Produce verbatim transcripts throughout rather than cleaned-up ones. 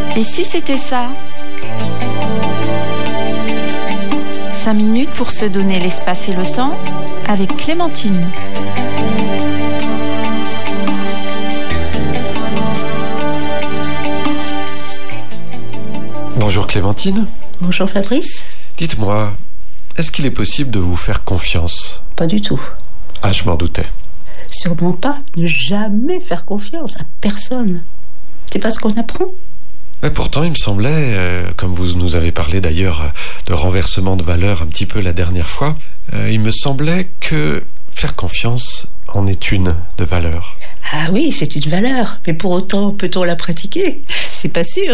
Et si c'était ça ? Cinq minutes pour se donner l'espace et le temps avec Clémentine. Bonjour Clémentine. Bonjour Fabrice. Dites-moi, est-ce qu'il est possible de vous faire confiance ? Pas du tout. Ah, je m'en doutais. Sûrement pas. Ne jamais faire confiance à personne. C'est pas ce qu'on apprend. Mais pourtant, il me semblait, euh, comme vous nous avez parlé d'ailleurs de renversement de valeur un petit peu la dernière fois, euh, il me semblait que faire confiance en est une de valeur. Ah oui, c'est une valeur. Mais pour autant, peut-on la pratiquer ? C'est pas sûr.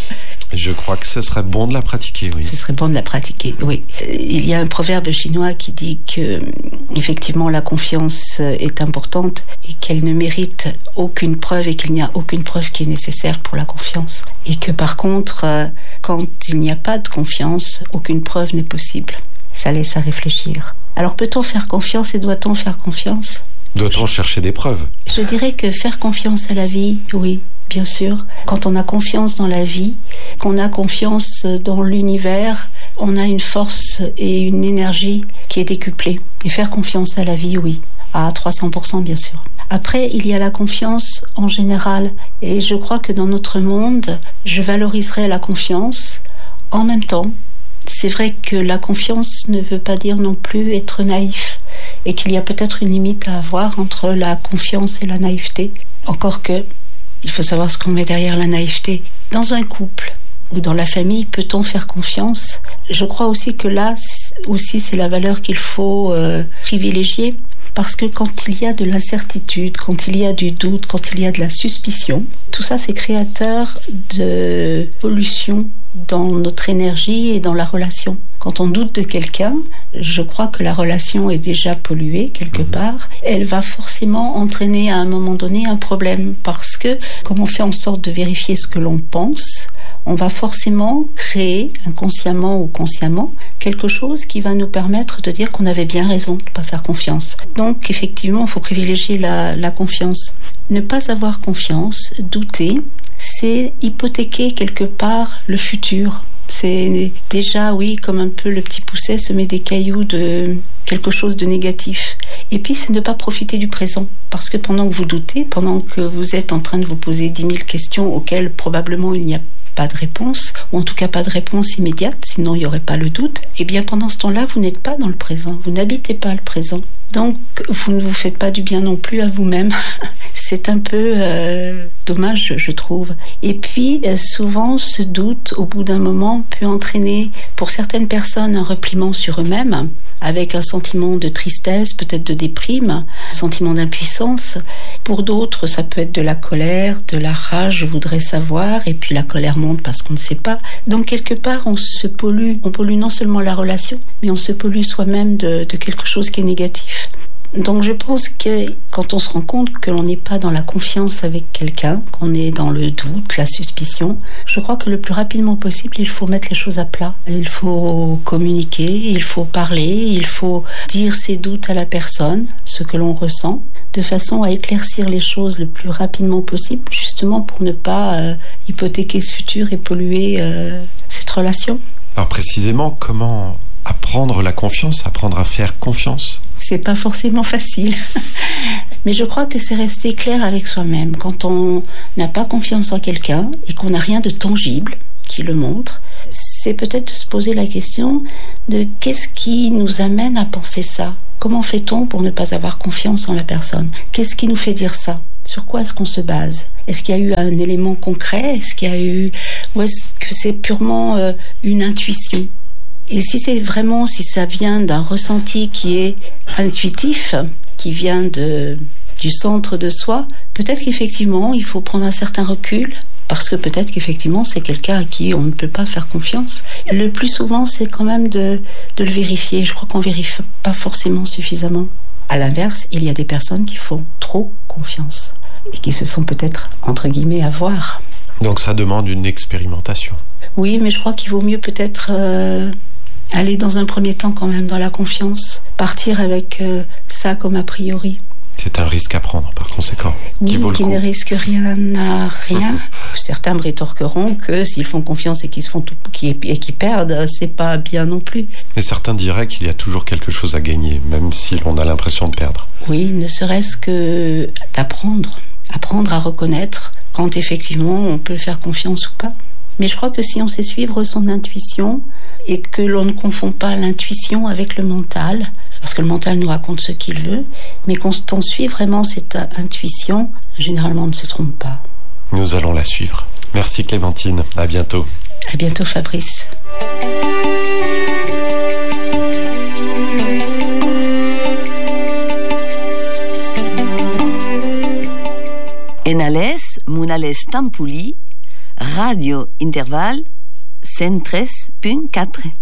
Je crois que ce serait bon de la pratiquer, oui. Ce serait bon de la pratiquer, oui. Il y a un proverbe chinois qui dit que, effectivement, la confiance est importante et qu'elle ne mérite aucune preuve et qu'il n'y a aucune preuve qui est nécessaire pour la confiance. Et que, par contre, quand il n'y a pas de confiance, aucune preuve n'est possible. Ça laisse à réfléchir. Alors, peut-on faire confiance et doit-on faire confiance ? Doit-on chercher des preuves ? Je dirais que faire confiance à la vie, oui. Bien sûr, quand on a confiance dans la vie, qu'on a confiance dans l'univers, on a une force et une énergie qui est décuplée. Et faire confiance à la vie, oui, à trois cents pour cent bien sûr. Après, il y a la confiance en général. Et je crois que dans notre monde, je valoriserai la confiance. En même temps, c'est vrai que la confiance ne veut pas dire non plus être naïf. Et qu'il y a peut-être une limite à avoir entre la confiance et la naïveté. Encore que, il faut savoir ce qu'on met derrière la naïveté. Dans un couple ou dans la famille, peut-on faire confiance ? Je crois aussi que là, aussi, c'est la valeur qu'il faut euh, privilégier. Parce que quand il y a de l'incertitude, quand il y a du doute, quand il y a de la suspicion, tout ça, c'est créateur de pollution dans notre énergie et dans la relation. Quand on doute de quelqu'un, je crois que la relation est déjà polluée quelque part. Elle va forcément entraîner à un moment donné un problème parce que, comme on fait en sorte de vérifier ce que l'on pense, on va forcément créer, inconsciemment ou consciemment, quelque chose qui va nous permettre de dire qu'on avait bien raison de ne pas faire confiance. Donc, effectivement, il faut privilégier la, la confiance. Ne pas avoir confiance, douter, c'est hypothéquer quelque part le futur. C'est déjà, oui, comme un peu le petit pousset se met des cailloux de quelque chose de négatif. Et puis, c'est ne pas profiter du présent. Parce que pendant que vous doutez, pendant que vous êtes en train de vous poser dix mille questions auxquelles probablement il n'y a pas de réponse, ou en tout cas pas de réponse immédiate, sinon il n'y aurait pas le doute, et bien pendant ce temps-là, vous n'êtes pas dans le présent, vous n'habitez pas le présent. Donc, vous ne vous faites pas du bien non plus à vous-même. C'est un peu euh, dommage, je trouve. Et puis, euh, souvent, ce doute, au bout d'un moment, peut entraîner, pour certaines personnes, un repliement sur eux-mêmes, avec un sentiment de tristesse, peut-être de déprime, un sentiment d'impuissance. Pour d'autres, ça peut être de la colère, de la rage, je voudrais savoir, et puis la colère monte parce qu'on ne sait pas. Donc, quelque part, on se pollue. On pollue non seulement la relation, mais on se pollue soi-même de, de quelque chose qui est négatif. Donc je pense que quand on se rend compte que l'on n'est pas dans la confiance avec quelqu'un, qu'on est dans le doute, la suspicion, je crois que le plus rapidement possible, il faut mettre les choses à plat. Il faut communiquer, il faut parler, il faut dire ses doutes à la personne, ce que l'on ressent, de façon à éclaircir les choses le plus rapidement possible, justement pour ne pas euh, hypothéquer ce futur et polluer euh, cette relation. Alors précisément, comment apprendre la confiance, apprendre à faire confiance ? C'est pas forcément facile, mais je crois que c'est rester clair avec soi-même. Quand on n'a pas confiance en quelqu'un et qu'on n'a rien de tangible qui le montre, c'est peut-être de se poser la question de qu'est-ce qui nous amène à penser ça ? Comment fait-on pour ne pas avoir confiance en la personne ? Qu'est-ce qui nous fait dire ça ? Sur quoi est-ce qu'on se base ? Est-ce qu'il y a eu un élément concret ? Est-ce qu'il y a eu... Ou est-ce que c'est purement euh, une intuition ? Et si c'est vraiment, si ça vient d'un ressenti qui est intuitif, qui vient de, du centre de soi, peut-être qu'effectivement, il faut prendre un certain recul, parce que peut-être qu'effectivement, c'est quelqu'un à qui on ne peut pas faire confiance. Le plus souvent, c'est quand même de, de le vérifier. Je crois qu'on ne vérifie pas forcément suffisamment. À l'inverse, il y a des personnes qui font trop confiance et qui se font peut-être, entre guillemets, avoir. Donc ça demande une expérimentation. Oui, mais je crois qu'il vaut mieux peut-être... Euh, aller dans un premier temps quand même dans la confiance, partir avec euh, ça comme a priori, C'est un risque à prendre, par conséquent. Oui, qui, vaut qui le coup. ne risque rien à rien. Mmh. Certains me rétorqueront que s'ils font confiance et qu'ils se font tout, et qu'ils perdent, c'est pas bien non plus. Mais certains diraient qu'il y a toujours quelque chose à gagner, même si l'on a l'impression de perdre. Oui, ne serait-ce que d'apprendre, apprendre à reconnaître quand effectivement on peut faire confiance ou pas. Mais je crois que si on sait suivre son intuition et que l'on ne confond pas l'intuition avec le mental, parce que le mental nous raconte ce qu'il veut, mais quand on suit vraiment cette intuition, généralement on ne se trompe pas. Nous allons la suivre. Merci Clémentine, à bientôt. À bientôt Fabrice. Enales, Munales Tampuli, Radio Interval cent treize punt quatre.